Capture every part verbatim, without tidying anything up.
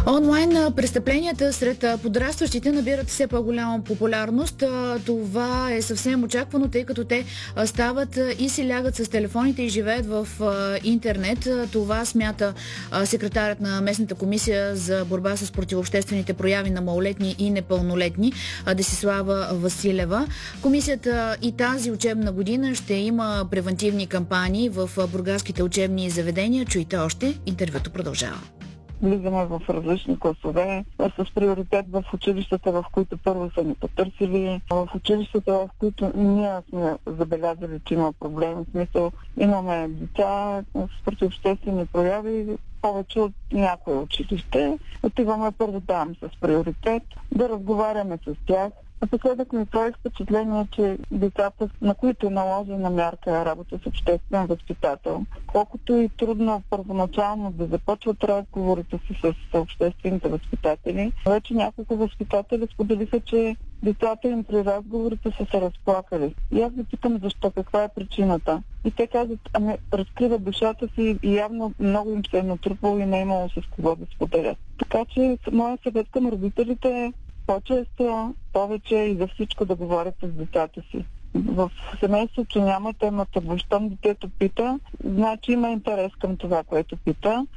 Онлайн престъпленията сред подрастващите набират все по-голяма популярност. Това е съвсем очаквано, тъй като те стават и си лягат с телефоните и живеят в интернет. Това смята секретарят на местната комисия за борба с противообществените прояви на малолетни и непълнолетни Десислава Василева. Комисията и тази учебна година ще има превентивни кампании в бургаските учебни заведения. Чуйте още, интервюто продължава. Влизаме в различни класове, с приоритет в училищата, в които първо са ни потърсили, в училищата, в които ние сме забелязали, че има проблеми. В смисъл, имаме деца с противообществени прояви, повече от някое училище. Отиваме първо там с приоритет, да разговаряме с тях. Напоследък ми прави впечатление, че децата, на които е наложена мярка работа с обществен възпитател, колкото и трудно първоначално да започват разговорите си с обществените възпитатели, вече няколко възпитатели споделиха, че децата им при разговорите са се разплакали. И аз ги питам защо, каква е причината. И те казват, ами разкриват душата си и явно много им се е натрупало и не е имало с кого да споделят. Така че моя съвет към родителите е по-често, повече и за всичко да говорят с децата си. В семейството, че няма темата, щом детето пита, значи има интерес към това, което пита,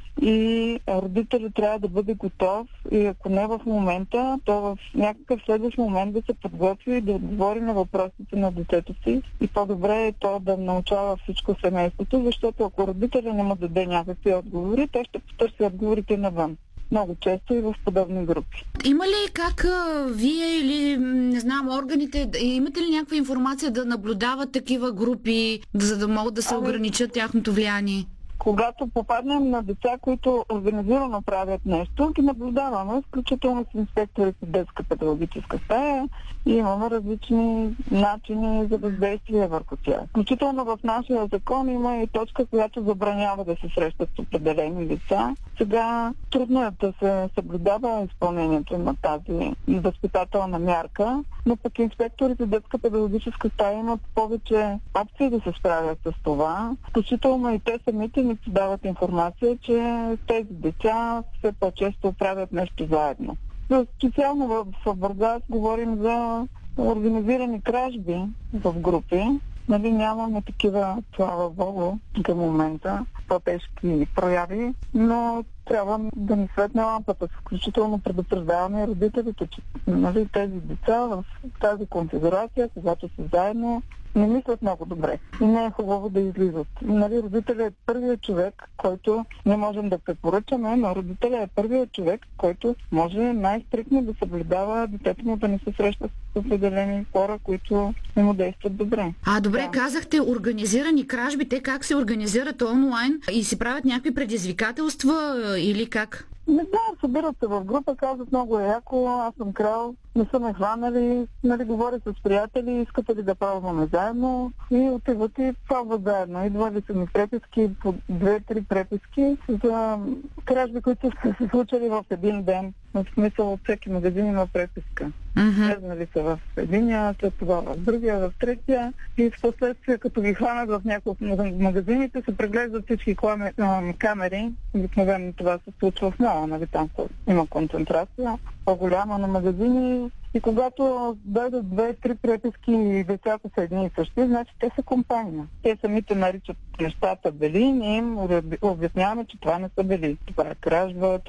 и родителят трябва да бъде готов, и ако не в момента, то в някакъв следващ момент да се подготви и да отговори на въпросите на детето си, и по-добре е то да научава всичко семейството, защото ако родителят не му даде някакви отговори, той ще потърси отговорите навън. Много често и в подобни групи. Има ли как а, вие или, не знам, органите, имате ли някаква информация да наблюдават такива групи, за да могат да се ами, ограничат тяхното влияние? Когато попаднем на деца, които организирано правят нещо, ги наблюдаваме, включително с инспекторите в детска педагогическа стая, и имаме различни начини за въздействие върху тях. Включително в нашия закон има и точка, която забранява да се срещат с определени лица. Сега трудно е да се съблюдава изпълнението на тази възпитателна мярка, но пък инспекторите в детска педагогическа стая имат повече опции да се справят с това. Включително и те самите ни дават информация, че тези деца все по-често правят нещо заедно. Специално в Бургас говорим за организирани кражби в групи. Нали, нямаме такива, слава Богу, към момента, по-тежки прояви, но трябва да ни светне лампата. Включително предупреждаваме родителите, че нали, тези деца в тази конфигурация, когато са заедно, не мислят много добре. И не е хубаво да излизат. Нали, родителят е първият човек, който не можем да препоръчаме, но родителят е първият човек, който може най-стрикно да съблюдава детето му да не се среща с определени хора, които не му действат добре. А, добре, да. Казахте организирани кражби. Те как се организират онлайн и си правят някакви предизвикателства или как? Не знам, събират се в група, казват много е яко, аз съм крал, не са ме хванали, нали, говоря с приятели, искате ли да пробваме заедно, и отиват и пробват заедно. Идвали са ми преписки, по две-три преписки за кражби, които са се случили в един ден. В смисъл, от всеки магазин има преписка. Влезнали са в единия, след това в другия, в третия, и в последствие, като ги хванат в няколко магазините, се преглеждат всички камери. Обикновено това се случва в мала, нали, там има концентрация по-голяма на магазини. И когато дойдат две-три преписки и децата са едни и същи, значи те са компания. Те самите наричат нещата бели, ние им обясняваме, че това не са бели. Това е кражба,